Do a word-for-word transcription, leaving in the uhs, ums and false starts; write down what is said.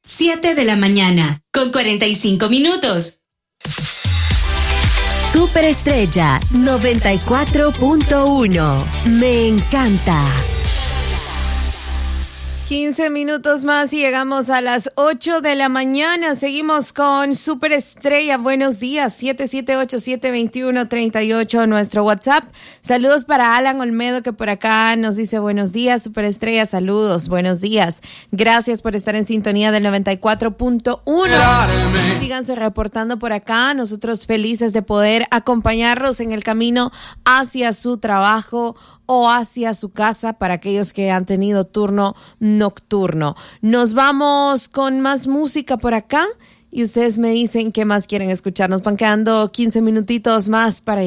siete de la mañana, con cuarenta y cinco minutos. Superestrella noventa y cuatro punto uno. Me encanta. quince minutos más y llegamos a las ocho de la mañana. Seguimos con Superestrella. Buenos días. siete siete ocho, siete dos uno, tres ocho, nuestro WhatsApp. Saludos para Alan Olmedo, que por acá nos dice buenos días, Superestrella. Saludos, buenos días. Gracias por estar en sintonía del noventa y cuatro punto uno. Síganse reportando por acá. Nosotros felices de poder acompañarlos en el camino hacia su trabajo o hacia su casa para aquellos que han tenido turno nocturno. Nos vamos con más música por acá y ustedes me dicen qué más quieren escuchar. Nos van quedando quince minutitos más para